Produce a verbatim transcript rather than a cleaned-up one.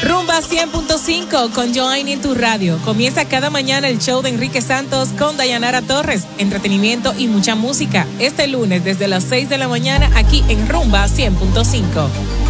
Rumba cien punto cinco con Joanny en tu radio. Comienza cada mañana el show de Enrique Santos con Dayanara Torres. Entretenimiento y mucha música. Este lunes desde las seis de la mañana aquí en Rumba cien punto cinco.